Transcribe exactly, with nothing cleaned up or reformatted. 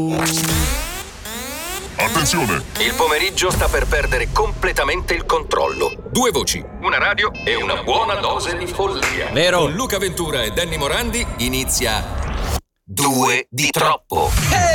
Attenzione! Il pomeriggio sta per perdere completamente il controllo. Due voci, Una radio e una buona dose di follia. vero? Con Luca Ventura e Danny Morandi inizia Due di troppo.